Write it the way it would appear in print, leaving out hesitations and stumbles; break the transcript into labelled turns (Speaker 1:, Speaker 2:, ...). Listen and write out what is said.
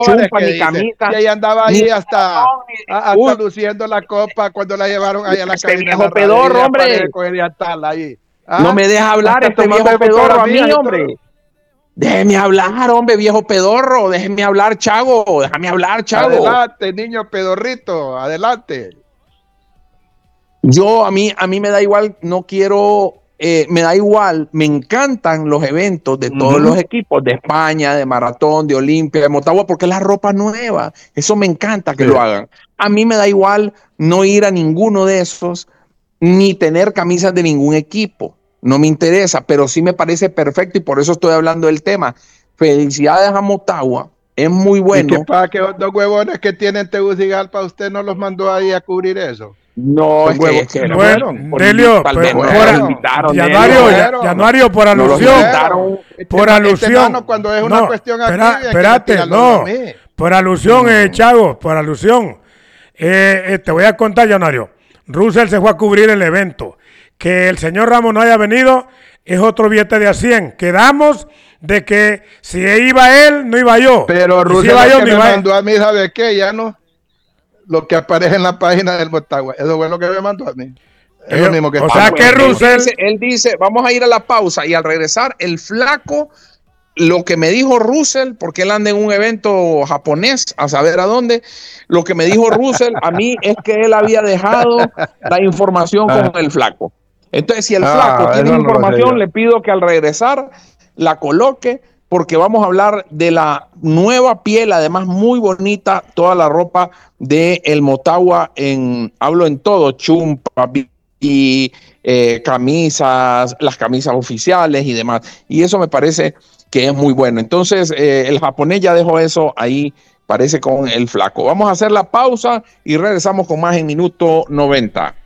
Speaker 1: chumpa,
Speaker 2: que
Speaker 1: ni
Speaker 2: dice.
Speaker 1: camisa.
Speaker 2: Y ahí andaba
Speaker 1: Ni
Speaker 2: ahí hasta
Speaker 1: Uy,
Speaker 2: luciendo la copa cuando la llevaron ahí a la
Speaker 1: este
Speaker 2: cabina de
Speaker 1: viejo
Speaker 2: la radio. Y
Speaker 1: pedorro,
Speaker 2: ella
Speaker 1: hombre.
Speaker 2: aparece con el tal ahí.
Speaker 1: No
Speaker 2: ¿Ah?
Speaker 1: me deja hablar
Speaker 2: Hasta
Speaker 1: este
Speaker 2: tomando
Speaker 1: viejo pedorro a
Speaker 2: fotografías
Speaker 1: mí,
Speaker 2: y
Speaker 1: hombre.
Speaker 2: todo.
Speaker 1: Déjeme hablar, hombre, viejo pedorro. Déjeme hablar, Chago. Déjame hablar, Chago.
Speaker 2: Adelante, niño pedorrito, adelante.
Speaker 1: A mí me da igual, no quiero, me da igual, me encantan los eventos de todos los equipos, de España, de Maratón, de Olimpia, de Motagua, porque es la ropa nueva. Eso me encanta que
Speaker 2: Sí.
Speaker 1: lo hagan. A mí me da igual no ir a ninguno de esos, ni tener camisas de ningún equipo. No me interesa, pero sí me parece perfecto y por eso estoy hablando del tema. Felicidades a Motagua, es muy
Speaker 2: ¿Y qué
Speaker 1: bueno.
Speaker 2: pasa que los dos huevones que tienen Tegucigalpa usted no los mandó ahí a cubrir eso?
Speaker 1: No,
Speaker 2: Los huevos
Speaker 1: es que
Speaker 2: se
Speaker 3: Bueno,
Speaker 2: fueron.
Speaker 3: Delio,
Speaker 1: tal vez
Speaker 2: Se
Speaker 1: no los
Speaker 2: fueron.
Speaker 1: invitaron,
Speaker 3: Januario,
Speaker 1: Delio.
Speaker 3: Januario, por
Speaker 1: No los
Speaker 3: alusión.
Speaker 1: invitaron.
Speaker 3: Por
Speaker 2: Este
Speaker 3: alusión.
Speaker 2: mano, cuando es una cuestión aquí, hay que
Speaker 3: espérate,
Speaker 2: tirárnoslo a
Speaker 3: no.
Speaker 2: mí.
Speaker 3: Por alusión, Chago, por alusión. Te voy a contar, Januario. Russell se fue a cubrir el evento. Que el señor Ramos no haya venido es otro billete de a 100. Quedamos de que si iba él, no iba yo.
Speaker 2: Pero
Speaker 3: Y si
Speaker 2: Russell
Speaker 3: iba
Speaker 2: es
Speaker 3: yo,
Speaker 2: que
Speaker 3: no
Speaker 2: me
Speaker 3: iba él.
Speaker 2: mandó a mí, ¿sabe qué? Ya no. Lo que aparece en la página del Motagua. Eso fue lo que me mandó a mí. Es lo mismo que
Speaker 3: O
Speaker 2: está.
Speaker 3: sea que Russell.
Speaker 1: Él dice, vamos a ir a la pausa y al regresar, el flaco, lo que me dijo Russell, porque él anda en un evento japonés, a saber a dónde, lo que me dijo Russell a mí es que él había dejado la información con el flaco. Entonces, si el flaco tiene
Speaker 2: Eso no lo sé
Speaker 1: información,
Speaker 2: yo.
Speaker 1: le pido que al regresar la coloque, porque vamos a hablar de la nueva piel, además muy bonita, toda la ropa de el Motagua, hablo en todo, chumpa y camisas, las camisas oficiales y demás. Y eso me parece que es muy bueno. Entonces, el japonés ya dejó eso ahí, parece con el flaco. Vamos a hacer la pausa y regresamos con más en minuto 90.